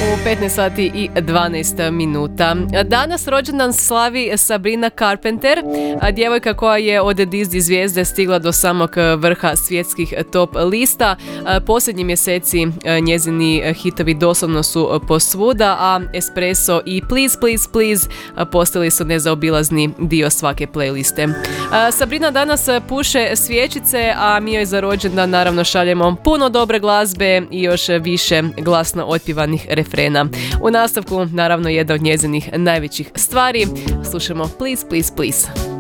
U 15 sati i 12 minuta. Danas rođendan slavi Sabrina Carpenter, djevojka koja je od Disney zvijezde stigla do samog vrha svjetskih top lista. Posljednji mjeseci njezini hitovi doslovno su posvuda, a Espresso i Please Please Please postali su nezaobilazni dio svake playliste. Sabrina danas puše svječice, a mi joj za rođendan naravno šaljemo puno dobre glazbe i još više glasno otpjevanih refrena. U nastavku naravno jedna od njezinih najvećih stvari. Slušamo Please Please Please.